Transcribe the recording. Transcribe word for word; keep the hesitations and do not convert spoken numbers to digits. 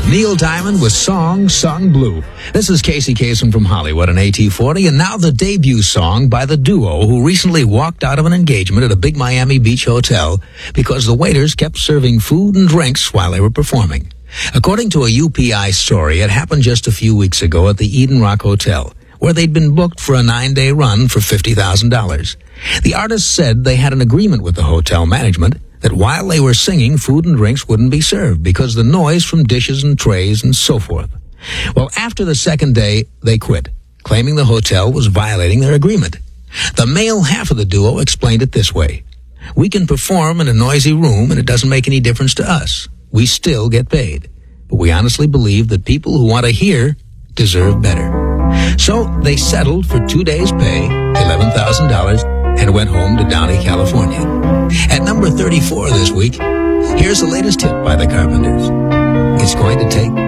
Neil Diamond with Song Sung Blue. This is Casey Kasem from Hollywood on A T forty, and now the debut song by the duo who recently walked out of an engagement at a big Miami Beach hotel because the waiters kept serving food and drinks while they were performing. According to a U P I story, it happened just a few weeks ago at the Eden Rock Hotel, where they'd been booked for a nine-day run for fifty thousand dollars. The artists said they had an agreement with the hotel management that while they were singing, food and drinks wouldn't be served because the noise from dishes and trays and so forth. Well, after the second day, they quit, claiming the hotel was violating their agreement. The male half of the duo explained it this way: "We can perform in a noisy room and it doesn't make any difference to us. We still get paid. But we honestly believe that people who want to hear deserve better." So they settled for two days' pay, eleven thousand dollars, and went home to Downey, California. At number thirty-four this week, here's the latest hit by the Carpenters. It's going to take